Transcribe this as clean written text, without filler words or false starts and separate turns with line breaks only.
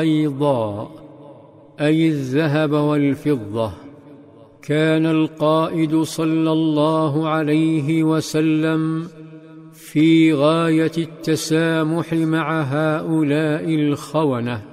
أيضا، أي الذهب والفضة. كان القائد صلى الله عليه وسلم في غاية التسامح مع هؤلاء الخونة،